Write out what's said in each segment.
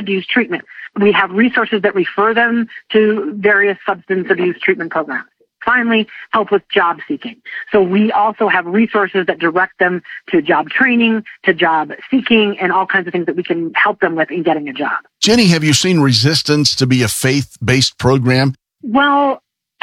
abuse treatment. We have resources that refer them to various substance abuse treatment programs. Finally, help with job seeking. So we also have resources that direct them to job training, to job seeking, and all kinds of things that we can help them with in getting a job. Jenny, have you seen resistance to be a faith-based program? Well,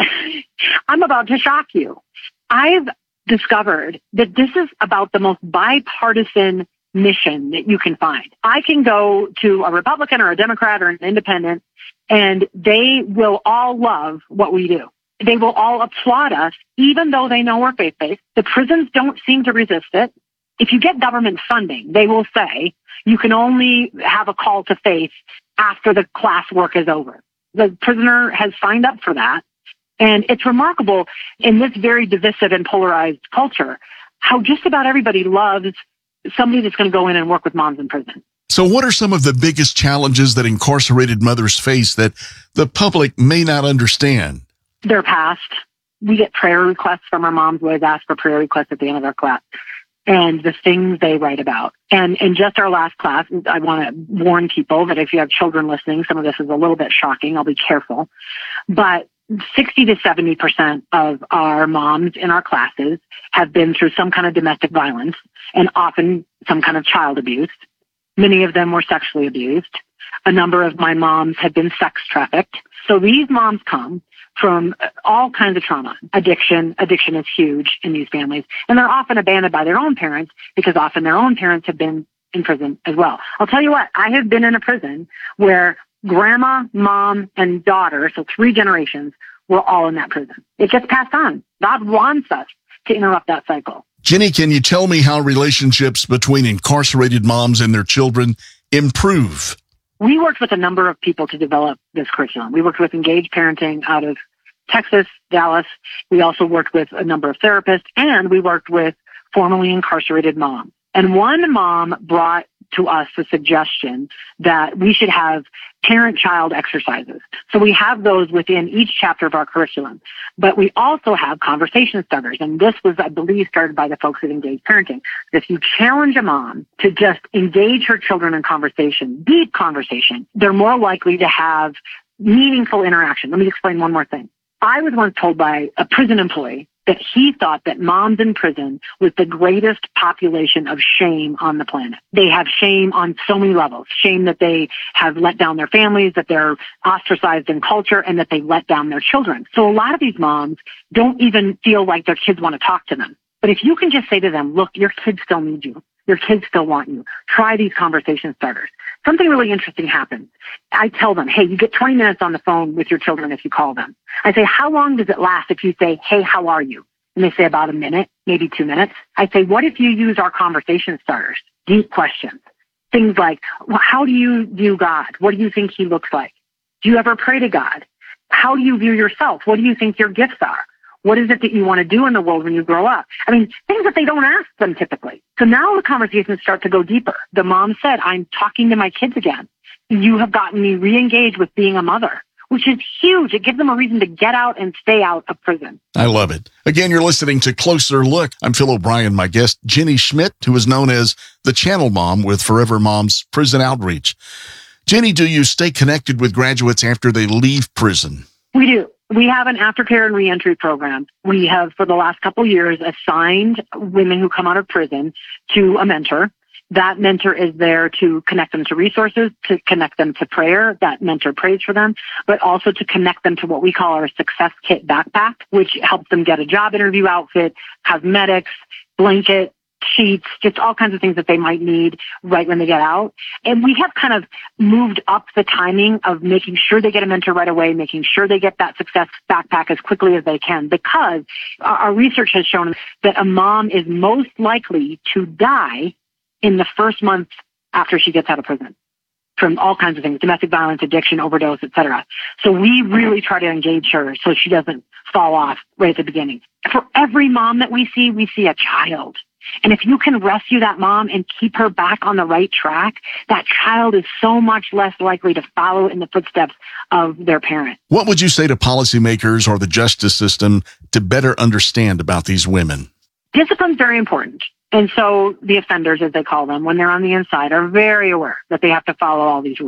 I'm about to shock you. I've discovered that this is about the most bipartisan mission that you can find. I can go to a Republican or a Democrat or an independent, and they will all love what we do. They will all applaud us, even though they know we're faith-based. The prisons don't seem to resist it. If you get government funding, they will say you can only have a call to faith after the class work is over. The prisoner has signed up for that. And it's remarkable in this very divisive and polarized culture how just about everybody loves somebody that's going to go in and work with moms in prison. So what are some of the biggest challenges that incarcerated mothers face that the public may not understand? Their past. We get prayer requests from our moms. We always ask for prayer requests at the end of our class. And the things they write about. And in just our last class, I want to warn people that if you have children listening, some of this is a little bit shocking. I'll be careful. But 60 to 70% of our moms in our classes have been through some kind of domestic violence and often some kind of child abuse. Many of them were sexually abused. A number of my moms had been sex trafficked. So these moms come from all kinds of trauma. Addiction is huge in these families. And they're often abandoned by their own parents because often their own parents have been in prison as well. I'll tell you what, I have been in a prison where grandma, mom, and daughter, so 3 generations, were all in that prison. It gets passed on. God wants us to interrupt that cycle. Jenny, can you tell me how relationships between incarcerated moms and their children improve? We worked with a number of people to develop this curriculum. We worked with Engaged Parenting out of Texas, Dallas. We also worked with a number of therapists, and we worked with formerly incarcerated moms. And one mom brought to us the suggestion that we should have parent-child exercises. So we have those within each chapter of our curriculum. But we also have conversation starters. And this was, I believe, started by the folks at Engaged Parenting. If you challenge a mom to just engage her children in conversation, deep conversation, they're more likely to have meaningful interaction. Let me explain one more thing. I was once told by a prison employee that he thought that moms in prison was the greatest population of shame on the planet. They have shame on so many levels. Shame that they have let down their families, that they're ostracized in culture, and that they let down their children. So a lot of these moms don't even feel like their kids want to talk to them. But if you can just say to them, look, your kids still need you. Your kids still want you. Try these conversation starters. Something really interesting happens. I tell them, hey, you get 20 minutes on the phone with your children if you call them. I say, how long does it last if you say, hey, how are you? And they say about a minute, maybe 2 minutes. I say, what if you use our conversation starters? Deep questions. Things like, well, how do you view God? What do you think he looks like? Do you ever pray to God? How do you view yourself? What do you think your gifts are? What is it that you want to do in the world when you grow up? I mean, things that they don't ask them typically. So now the conversations start to go deeper. The mom said, I'm talking to my kids again. You have gotten me re-engaged with being a mother, which is huge. It gives them a reason to get out and stay out of prison. I love it. Again, you're listening to Closer Look. I'm Phil O'Brien. My guest, Jenny Schmidt, who is known as the Channel Mom with Forever Moms Prison Outreach. Jenny, do you stay connected with graduates after they leave prison? We do. We have an aftercare and reentry program. We have, for the last couple of years, assigned women who come out of prison to a mentor. That mentor is there to connect them to resources, to connect them to prayer. That mentor prays for them, but also to connect them to what we call our Success Kit backpack, which helps them get a job interview outfit, cosmetics, blanket, sheets, just all kinds of things that they might need right when they get out. And we have kind of moved up the timing of making sure they get a mentor right away, making sure they get that success backpack as quickly as they can, because our research has shown that a mom is most likely to die in the first month after she gets out of prison from all kinds of things, domestic violence, addiction, overdose, etc. So we really try to engage her so she doesn't fall off right at the beginning. For every mom that we see a child. And if you can rescue that mom and keep her back on the right track, that child is so much less likely to follow in the footsteps of their parent. What would you say to policymakers or the justice system to better understand about these women? Discipline's very important. And so the offenders, as they call them, when they're on the inside, are very aware that they have to follow all these rules.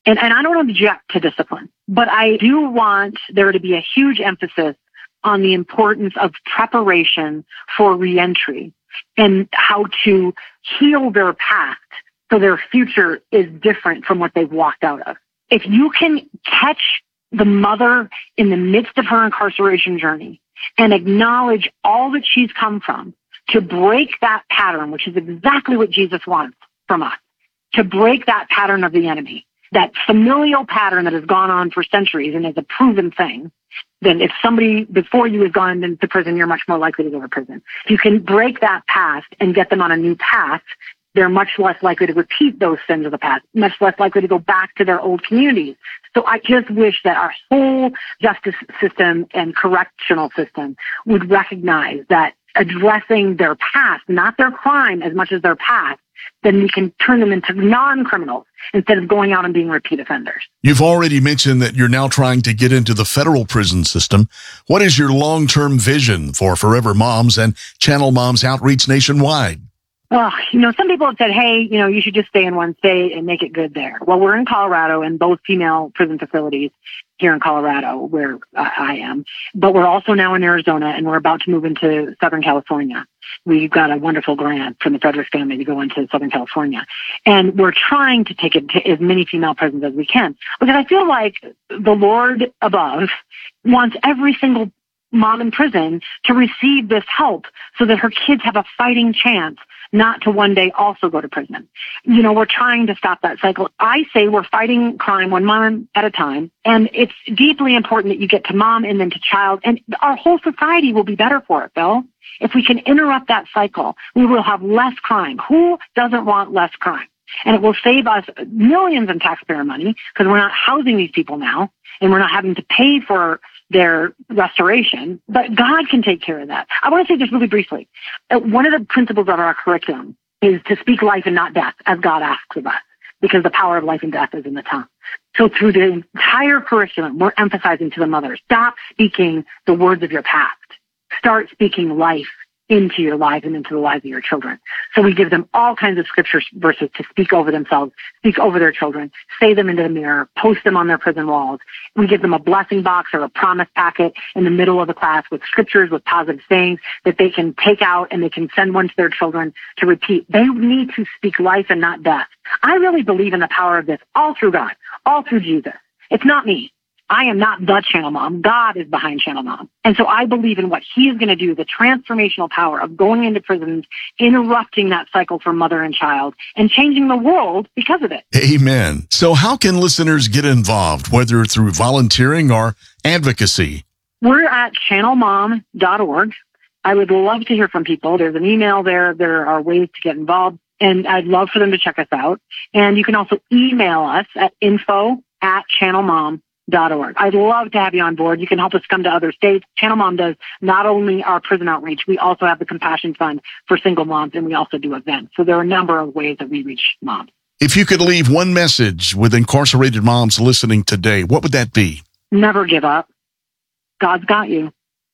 And I don't object to discipline, but I do want there to be a huge emphasis on the importance of preparation for reentry and how to heal their past so their future is different from what they've walked out of. If you can catch the mother in the midst of her incarceration journey and acknowledge all that she's come from, to break that pattern, which is exactly what Jesus wants from us, to break that pattern of the enemy, that familial pattern that has gone on for centuries and is a proven thing, then if somebody before you has gone into prison, you're much more likely to go to prison. If you can break that past and get them on a new path, they're much less likely to repeat those sins of the past, much less likely to go back to their old communities. So I just wish that our whole justice system and correctional system would recognize that addressing their past, not their crime as much as their past, then we can turn them into non-criminals instead of going out and being repeat offenders. You've already mentioned that you're now trying to get into the federal prison system. What is your long-term vision for Forever Moms and Channel Moms outreach nationwide? Well, some people have said, hey, you should just stay in one state and make it good there. Well, we're in Colorado and both female prison facilities here in Colorado where I am. But we're also now in Arizona and we're about to move into Southern California. We've got a wonderful grant from the Fredericks family to go into Southern California. And we're trying to take it to as many female prisons as we can. Because I feel like the Lord above wants every single mom in prison to receive this help so that her kids have a fighting chance not to one day also go to prison. We're trying to stop that cycle. I say we're fighting crime one mom at a time, and it's deeply important that you get to mom and then to child, and our whole society will be better for it, Bill. If we can interrupt that cycle, we will have less crime. Who doesn't want less crime? And it will save us millions in taxpayer money because we're not housing these people now, and we're not having to pay for their restoration, but God can take care of that. I want to say just really briefly, one of the principles of our curriculum is to speak life and not death, as God asks of us, because the power of life and death is in the tongue. So through the entire curriculum, we're emphasizing to the mothers, stop speaking the words of your past. Start speaking life into your lives and into the lives of your children. So we give them all kinds of scripture verses to speak over themselves, speak over their children, say them into the mirror, post them on their prison walls. We give them a blessing box or a promise packet in the middle of the class with scriptures, with positive sayings that they can take out and they can send one to their children to repeat. They need to speak life and not death. I really believe in the power of this all through God, all through Jesus. It's not me. I am not the Channel Mom. God is behind Channel Mom. And so I believe in what he is going to do, the transformational power of going into prisons, interrupting that cycle for mother and child, and changing the world because of it. Amen. So how can listeners get involved, whether through volunteering or advocacy? We're at channelmom.org. I would love to hear from people. There's an email there. There are ways to get involved, and I'd love for them to check us out. And you can also email us at info@channelmom.org. I'd love to have you on board. You can help us come to other states. Channel Mom does not only our prison outreach, we also have the Compassion Fund for single moms, and we also do events. So there are a number of ways that we reach moms. If you could leave one message with incarcerated moms listening today, what would that be? Never give up. God's got you.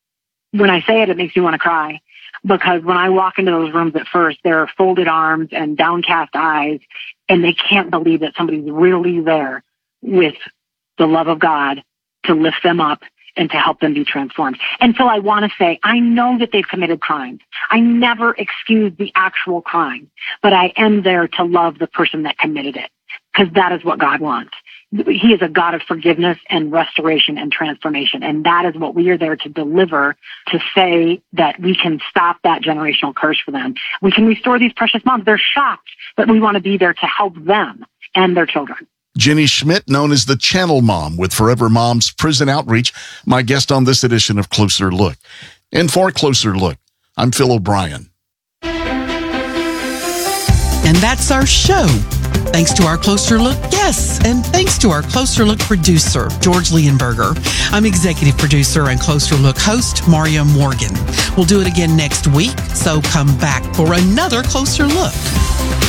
When I say it, it makes me want to cry. Because when I walk into those rooms at first, there are folded arms and downcast eyes, and they can't believe that somebody's really there with the love of God to lift them up and to help them be transformed. And so I want to say, I know that they've committed crimes. I never excuse the actual crime, but I am there to love the person that committed it, because that is what God wants. He is a God of forgiveness and restoration and transformation. And that is what we are there to deliver, to say that we can stop that generational curse for them. We can restore these precious moms. They're shocked, but we want to be there to help them and their children. Jenny Schmidt, known as the Channel Mom with Forever Moms Prison Outreach, my guest on this edition of Closer Look. And for Closer Look, I'm Phil O'Brien. And that's our show. Thanks to our Closer Look guests, and thanks to our Closer Look producer, George Leonberger. I'm executive producer and Closer Look host, Maria Morgan. We'll do it again next week, so come back for another Closer Look.